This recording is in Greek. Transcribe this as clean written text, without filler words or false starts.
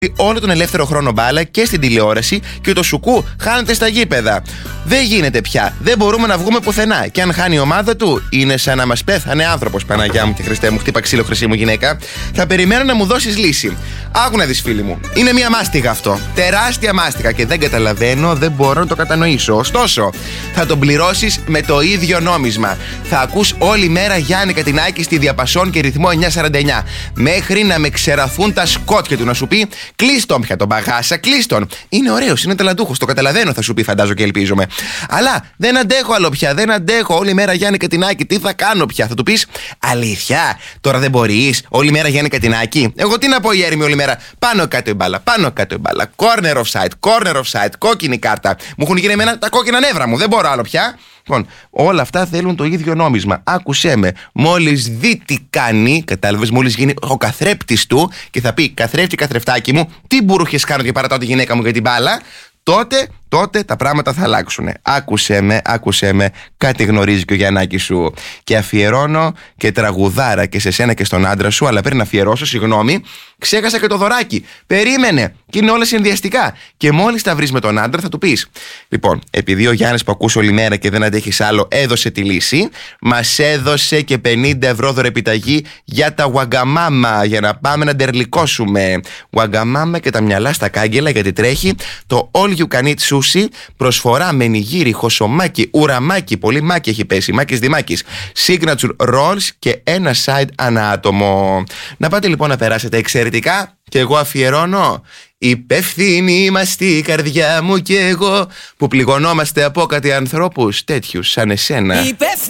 όλο τον ελεύθερο χρόνο μπάλα και στην τηλεόραση και το σουκού χάνεται στα γήπεδα. Δεν γίνεται πια. Δεν μπορούμε να βγούμε πουθενά. Και αν χάνει η ομάδα του, είναι σαν να μας πέθανε άνθρωπος. Παναγιά μου και Χριστέ μου, χτύπα ξύλο, χρυσή μου γυναίκα. Θα περιμένω να μου δώσεις λύση. Άκου να δεις, φίλοι μου. Είναι μια μάστιγα αυτό. Τεράστια μάστιγα και δεν καταλαβαίνω, δεν μπορώ να το κατανοήσω. Ωστόσο, θα τον πληρώσεις με το ίδιο νόμισμα. Θα ακούς όλη μέρα Γιάννη Κατινάκη στη διαπασόν και ρυθμό 949. Μέχρι να με ξεραφούν τα σκότια του να σου πει: κλείστον πια τον μπαγάσα, κλείστον. Είναι ωραίος, είναι ταλαντούχος, το καταλαβαίνω, θα σου πει, φαντάζω και ελπίζομαι. Αλλά δεν αντέχω άλλο πια, δεν αντέχω. Όλη μέρα Γιάννη Κατινάκη, τι θα κάνω πια? Θα του πεις: αλήθεια, τώρα δεν μπορείς, όλη μέρα Γιάννη Κατινάκη. Εγώ τι να πω, η Έρημη, όλη μέρα πάνω κάτω η μπάλα, πάνω κάτω η μπάλα. Corner offside, κόκκινη κάρτα. Μου έχουν γίνει εμένα τα κόκκινα νεύρα μου, δεν μπορώ άλλο πια. Λοιπόν, όλα αυτά θέλουν το ίδιο νόμισμα. Άκουσέ με, μόλις δει τι κάνει, κατάλαβες, μόλις γίνει ο καθρέπτης του και θα πει: καθρέφτη, καθρεφτάκι μου, τι μπουρουχες κάνω και παρατάω τη γυναίκα μου για την μπάλα, τότε τα πράγματα θα αλλάξουν. Άκουσέ με, κάτι γνωρίζει και ο Γιαννάκης σου. Και αφιερώνω και τραγουδάρα και σε σένα και στον άντρα σου, αλλά πριν αφιερώσω, συγγνώμη, ξέχασα και το δωράκι. Περίμενε, και είναι όλα συνδυαστικά. Και μόλις τα βρεις με τον άντρα θα του πεις: λοιπόν, επειδή ο Γιάννης που ακούς όλη μέρα και δεν αντέχεις άλλο έδωσε τη λύση, μας έδωσε και 50 ευρώ δωρεπιταγή για τα Wagamama, για να πάμε να ντερλικώσουμε. Wagamama και τα μυαλά στα κάγκελα, γιατί τρέχει το All You Can Eat Sushi, προσφορά με νιγύρι, χωσομάκι, ουραμάκι, πολύ μάκι έχει πέσει, μάκης διμάκης, signature rolls και ένα side ανά άτομο. Να πάτε λοιπόν να περάσετε εξαιρετικά και εγώ αφιερώνω: υπεύθυνοι είμαστε η καρδιά μου και εγώ που πληγωνόμαστε από κάτι ανθρώπους τέτοιους σαν εσένα.